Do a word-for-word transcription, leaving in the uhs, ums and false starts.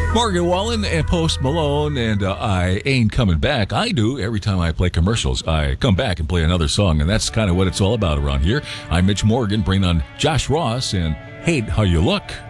Morgan Wallen and Post Malone, and uh, I ain't coming back. I do. Every time I play commercials, I come back and play another song, and that's kind of what it's all about around here. I'm Mitch Morgan, bringing on Josh Ross and Hate How You Look.